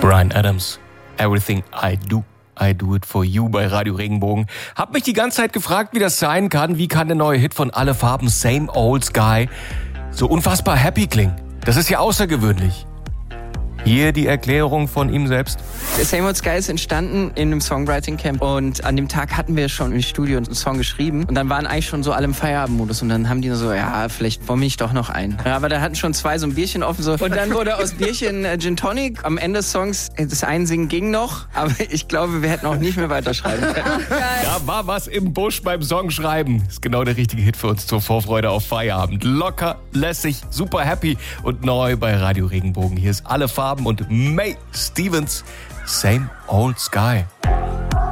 Bryan Adams, Everything I Do It For You bei Radio Regenbogen. Hab mich die ganze Zeit gefragt, wie das sein kann. Wie kann der neue Hit von Alle Farben, Same Old Sky, so unfassbar happy klingen? Das ist ja außergewöhnlich. Hier die Erklärung von ihm selbst. Same Old Sky ist entstanden in einem Songwriting-Camp und an dem Tag hatten wir schon im Studio einen Song geschrieben und dann waren eigentlich schon so alle im Feierabendmodus und dann haben die so, ja, vielleicht bombe ich doch noch ein. Ja, aber da hatten schon zwei so ein Bierchen offen so und dann wurde aus Bierchen Gin Tonic. Am Ende des Songs, das Einsingen ging noch, aber ich glaube, wir hätten auch nicht mehr weiterschreiben können. Da war was im Busch beim Songschreiben. Ist genau der richtige Hit für uns zur Vorfreude auf Feierabend. Locker, lässig, super happy und neu bei Radio Regenbogen. Hier ist Alle Farben und May Stevens, Same Old Sky.